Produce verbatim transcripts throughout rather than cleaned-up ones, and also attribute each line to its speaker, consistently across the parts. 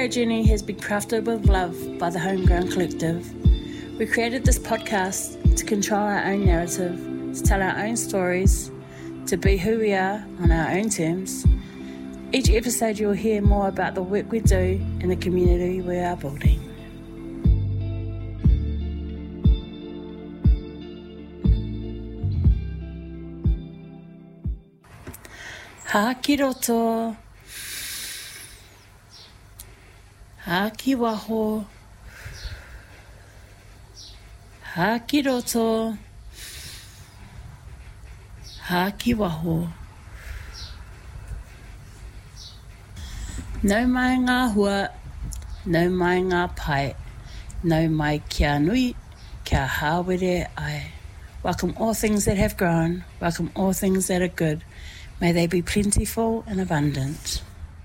Speaker 1: Radio Journey has been crafted with love by the Homegrown Collective. We created this podcast to control our own narrative, to tell our own stories, to be who we are on our own terms. Each episode you'll hear more about the work we do and the community we are building. Ha ki roto, ha ki waho, ha ki roto, ha ki waho. No mai ngā hua, no mai ngā pai, no mai kia nui, kia hāwere ai. Welcome all things that have grown, welcome all things that are good. May they be plentiful and abundant.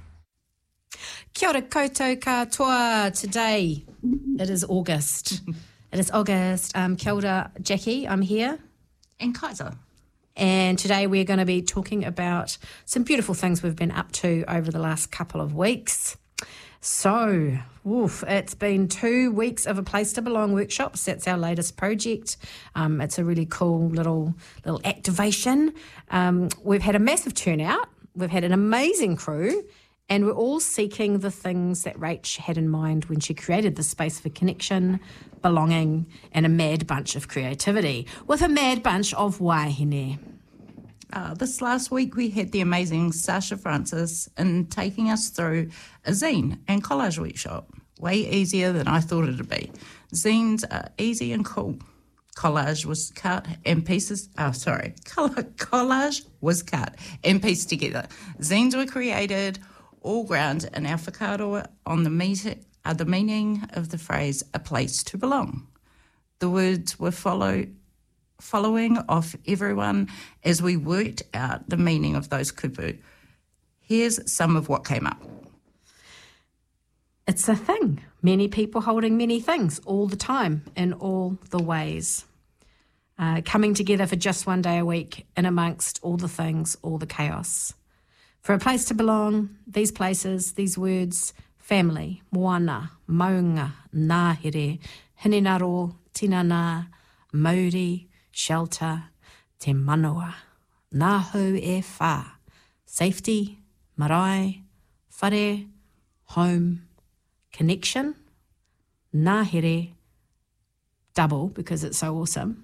Speaker 2: Kia ora koutou katoa. Today, it is August. It is August. Um, kia ora, Jackie, I'm here.
Speaker 3: And Kaiser.
Speaker 2: And today we're going to be talking about some beautiful things we've been up to over the last couple of weeks. So, oof, it's been two weeks of a Place to Belong workshops. That's our latest project. Um, it's a really cool little little activation. Um, we've had a massive turnout. We've had an amazing crew. And we're all seeking the things that Rach had in mind when she created the space for connection, belonging, and a mad bunch of creativity, with a mad bunch of wahine.
Speaker 3: Uh, this last week we had the amazing Sasha Francis in taking us through a zine and collage workshop. Way easier than I thought it'd be. Zines are easy and cool. Collage was cut and pieces, oh sorry, collage was cut and pieced together. Zines were created, all ground in our whakaaro on the, meet, uh, the meaning of the phrase, a place to belong. The words were follow, following off everyone as we worked out the meaning of those kupu. Here's some of what came up.
Speaker 2: It's a thing. Many people holding many things all the time in all the ways. Uh, coming together for just one day a week in amongst all the things, all the chaos. For a place to belong, these places, these words, family, moana, maunga, ngāhere, hinenaro, tinana, mauri, shelter, te manawa, ngāhau e whā, safety, marae, whare, home, connection, ngāhere, double because it's so awesome,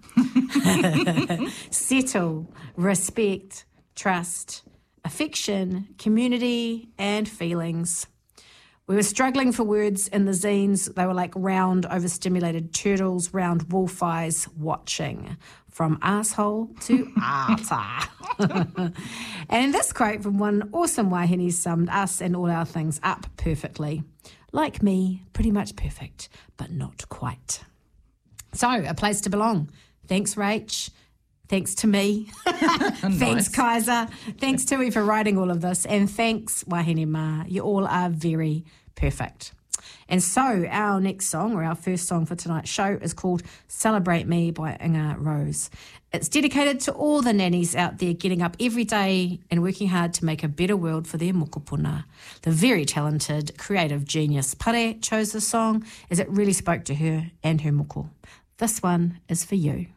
Speaker 2: settle, respect, trust, affection, community, and feelings. We were struggling for words in the zines. They were like round, overstimulated turtles, round wolf eyes watching. From asshole to ata. And this quote from one awesome wahine summed us and all our things up perfectly. Like me, pretty much perfect, but not quite. So, a place to belong. Thanks, Rach. Thanks to me. Thanks, nice. Kaiser. Thanks, Tui, for writing all of this. And thanks, Wahine Ma. You all are very perfect. And so our next song, or our first song for tonight's show, is called Celebrate Me by Inga Rose. It's dedicated to all the nannies out there getting up every day and working hard to make a better world for their mokopuna. The very talented, creative genius Pare chose the song as it really spoke to her and her moko. This one is for you.